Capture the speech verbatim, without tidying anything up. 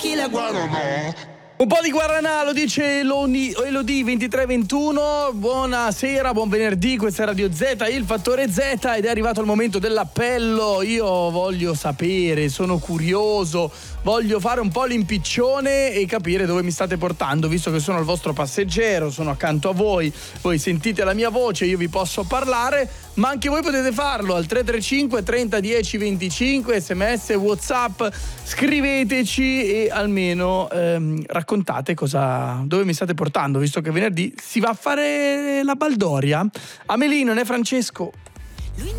tequila guaraná. Un po' di guaranà, lo dice Elodie, Elodie ventitré ventuno. Buonasera, buon venerdì, questa è Radio Z, il fattore Z, ed è arrivato il momento dell'appello. Io voglio sapere, sono curioso, voglio fare un po' l'impiccione e capire dove mi state portando, visto che sono il vostro passeggero, sono accanto a voi, voi sentite la mia voce, io vi posso parlare, ma anche voi potete farlo al tre tre cinque trenta dieci venticinque, sms, whatsapp, scriveteci e almeno ehm, raccontate cosa, dove mi state portando, visto che venerdì si va a fare la baldoria. Amelino, né Francesco?